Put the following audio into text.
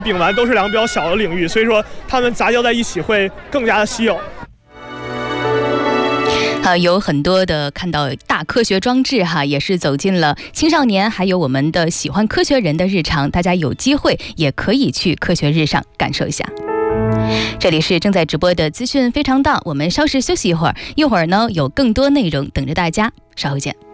丙烷都是两个比较小的领域，所以说它们杂交在一起会更加的稀有。 有很多的看到大科学装置也是走进了青少年还有我们的喜欢科学人的日常，大家有机会也可以去科学日上感受一下。这里是正在直播的资讯非常道，我们稍事休息一会儿，呢有更多内容等着大家，稍后见。